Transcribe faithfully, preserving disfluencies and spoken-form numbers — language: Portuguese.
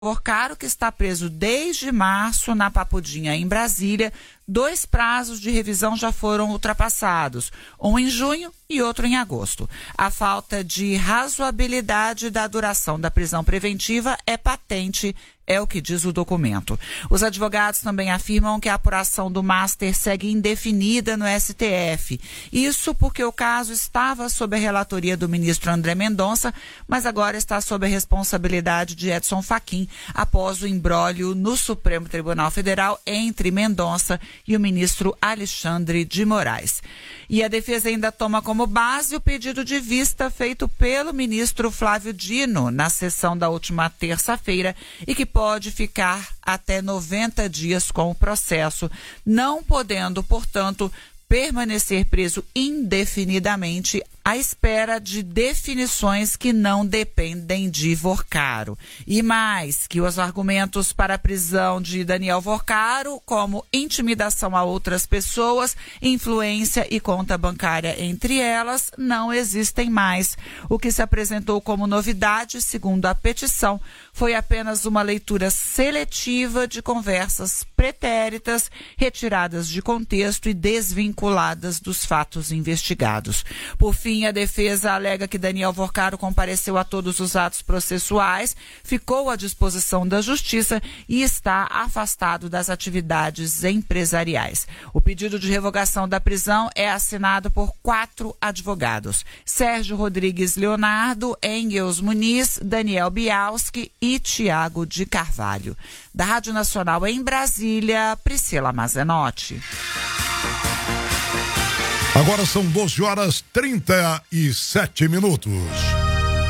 Vorcaro, que está preso desde março na Papudinha, em Brasília. Dois prazos de revisão já foram ultrapassados, um em junho e outro em agosto. A falta de razoabilidade da duração da prisão preventiva é patente, é o que diz o documento. Os advogados também afirmam que a apuração do Master segue indefinida no S T F. Isso porque o caso estava sob a relatoria do ministro André Mendonça, mas agora está sob a responsabilidade de Edson Fachin, após o imbróglio no Supremo Tribunal Federal entre Mendonça e o ministro Alexandre de Moraes. E a defesa ainda toma como base o pedido de vista feito pelo ministro Flávio Dino na sessão da última terça-feira e que pode ficar até noventa dias com o processo, não podendo, portanto, permanecer preso indefinidamente à espera de definições que não dependem de Vorcaro. E mais, que os argumentos para a prisão de Daniel Vorcaro, como intimidação a outras pessoas, influência e conta bancária entre elas, não existem mais. O que se apresentou como novidade, segundo a petição, foi apenas uma leitura seletiva de conversas pretéritas, retiradas de contexto e desvinculadas dos fatos investigados. Por fim, a defesa alega que Daniel Vorcaro compareceu a todos os atos processuais, ficou à disposição da Justiça e está afastado das atividades empresariais. O pedido de revogação da prisão é assinado por quatro advogados: Sérgio Rodrigues Leonardo, Engels Muniz, Daniel Bialski e Tiago de Carvalho. Da Rádio Nacional em Brasília, Priscila Mazenotti. Agora são doze horas e trinta e sete minutos.